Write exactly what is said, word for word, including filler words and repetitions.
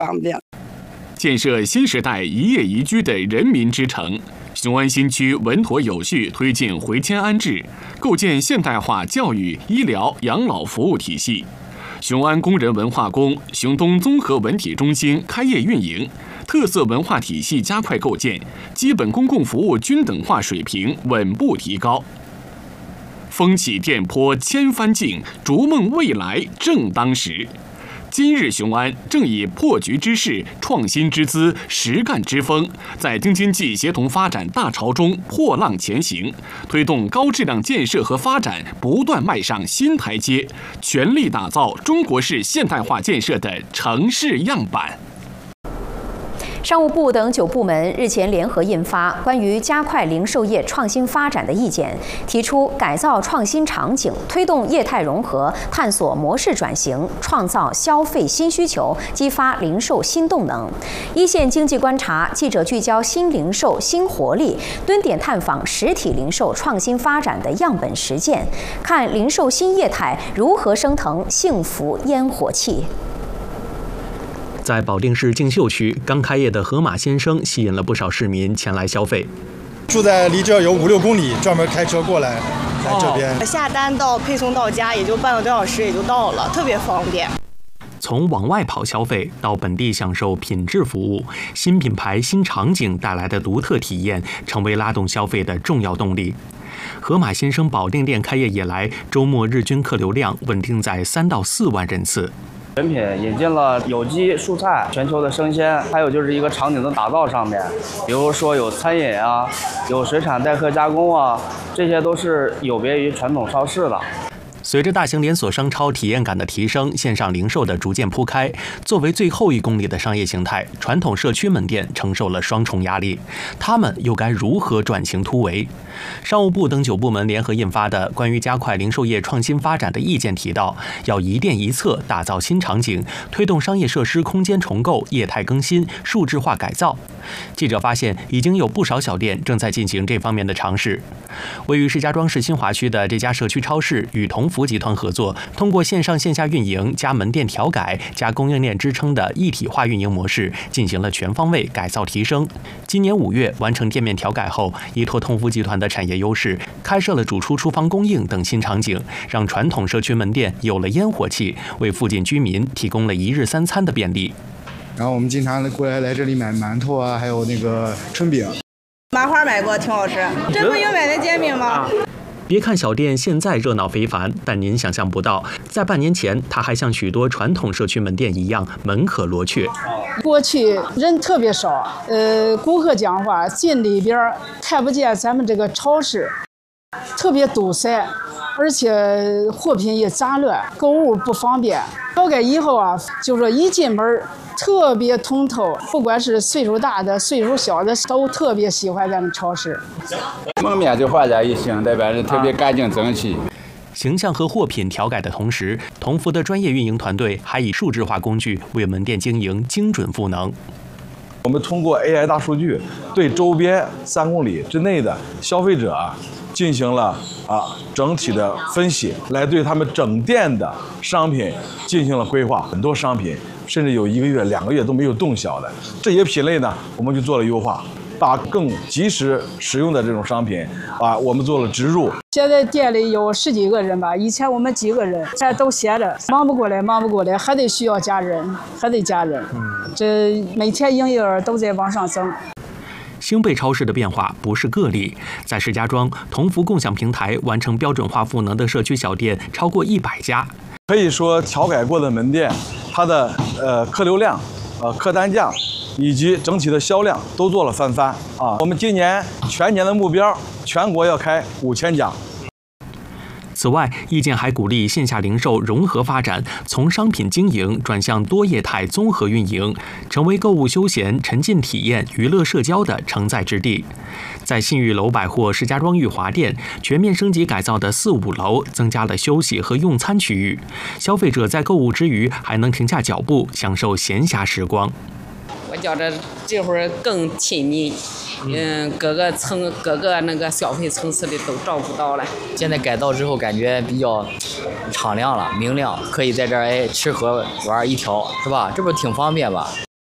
方便。 建设新时代一业宜居的人民之城，雄安新区稳妥有序推进回迁安置，构建现代化教育、医疗、养老服务体系。雄安工人文化宫、雄东综合文体中心开业运营，特色文化体系加快构建，基本公共服务均等化水平稳步提高。风起电波千帆竞，逐梦未来正当时。今日雄安正以破局之势、创新之姿、实干之风，在京津冀协同发展大潮中破浪前行，推动高质量建设和发展不断迈上新台阶，全力打造中国式现代化建设的城市样板。 商务部等九部门日前联合印发关于加快零售业创新发展的意见，提出改造创新场景，推动业态融合，探索模式转型，创造消费新需求，激发零售新动能。一线经济观察记者聚焦新零售新活力，蹲点探访实体零售创新发展的样本实践，看零售新业态如何升腾幸福烟火气。 在保定市静秀区，刚开业的河马先生吸引了不少市民前来消费。 住在离这有五六公里，专门开车过来来这边。 哦、下单到配送到家也就半个多小时，也就到了，特别方便。 从往外跑消费到本地享受品质服务，新品牌、新场景带来的独特体验，成为拉动消费的重要动力。河马先生保定店开业以来，周末日均客流量稳定在三到四万人次。 产品引进了有机蔬菜、全球的生鲜，还有就是一个场景的打造上面，比如说有餐饮啊，有水产待客加工啊，这些都是有别于传统超市的。 随着大型连锁商超体验感的提升，线上零售的逐渐铺开，作为最后一公里的商业形态，传统社区门店承受了双重压力，他们又该如何转型突围？商务部等九部门联合印发的关于加快零售业创新发展的意见提到，要一店一策打造新场景，推动商业设施空间重构、业态更新、数字化改造。记者发现，已经有不少小店正在进行这方面的尝试。位于石家庄市新华区的这家社区超市与同福集团合作，通过线上线下运营加门店调改加供应链支撑的一体化运营模式，进行了全方位改造提升。今年五月完成店面调改后，依托同福集团的产业优势，开设了主厨厨房供应等新场景，让传统社区门店有了烟火气，为附近居民提供了一日三餐的便利。 然后我们经常过来来这里买馒头啊，还有那个春饼。 麻花买过，挺好吃。这不有买的煎饼吗？ 别看小店现在热闹非凡，但您想象不到，在半年前，它还像许多传统社区门店一样门可罗雀。 过去人特别少，呃，顾客讲话进里边看不见咱们这个超市，特别堵塞，而且货品也杂乱，购物不方便。调改以后啊，就说一进门特别通透，不管是岁数大的、岁数小的，都特别喜欢咱们超市。 门面就画家一行，这边是特别干净整齐。 形象和货品调改的同时，同福的专业运营团队还以数字化工具为门店经营精准赋能。 我们通过 A I 大数据，对周边三公里之内的消费者进行了啊整体的分析，来对他们整店的商品进行了规划。很多商品甚至有一个月、两个月都没有动销的，这些品类呢，我们就做了优化，把更及时使用的这种商品啊，我们做了植入。 现在店里有十几个人吧，以前我们几个人，现在都闲着，忙不过来，忙不过来，还得需要加人，还得加人。这每天营业额都在往上增。 星贝超市的变化不是个例，在石家庄，同福共享平台完成标准化赋能的社区小店超过一百家。 可以说，调改过的门店，它的呃客流量、呃客单价以及整体的销量都做了翻番啊！我们今年全年的目标，全国要开五千家。 此外，意见还鼓励线下零售融合发展，从商品经营转向多业态综合运营，成为购物休闲、沉浸体验、娱乐社交的承载之地。在信誉楼百货石家庄裕华店，全面升级改造的四五楼增加了休息和用餐区域，消费者在购物之余还能停下脚步，享受闲暇时光。 我觉着这会儿更亲密， 嗯，各个层各个那个消费层次的都照顾到了。 现在改造之后，感觉比较敞亮了、明亮，可以在这儿哎吃喝玩一条，是吧？这不是挺方便吧？